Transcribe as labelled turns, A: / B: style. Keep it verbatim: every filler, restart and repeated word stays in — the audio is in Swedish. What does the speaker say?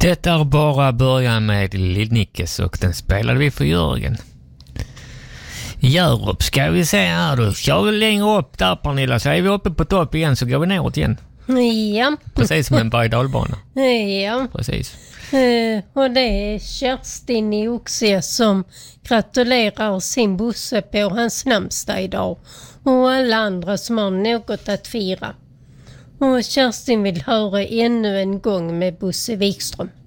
A: Det är bara början med Lill-Nickes och den spelade vi för Jörgen. Hjärup ska vi se här då. Kör vi längre upp där, Pernilla, så är vi uppe på topp igen, så går vi neråt igen.
B: Ja.
A: Precis som en berg-dalbana.
B: Ja.
A: Precis.
B: Uh, och det är Kerstin i Oxie som gratulerar sin busse på hans namnsdag idag. Och alla andra som har något att fira. Och Kerstin vill höra ännu en gång med Bosse Wikström.